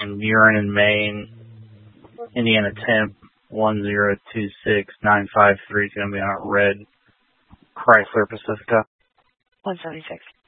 in Buren and Maine, Indiana temp 1026953 is going to be on a red Chrysler Pacifica. 176.